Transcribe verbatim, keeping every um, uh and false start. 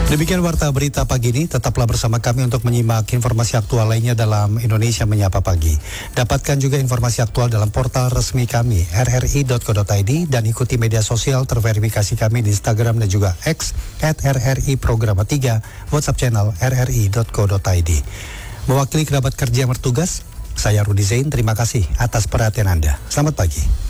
Demikian warta berita pagi ini. Tetaplah bersama kami untuk menyimak informasi aktual lainnya dalam Indonesia Menyapa Pagi. Dapatkan juga informasi aktual dalam portal resmi kami r r i dot co dot i d dan ikuti media sosial terverifikasi kami di Instagram dan juga X at r r i programa tiga, WhatsApp channel r r i dot co dot i d. Mewakili kerabat kerja yang bertugas, saya Rudi Zain. Terima kasih atas perhatian Anda. Selamat pagi.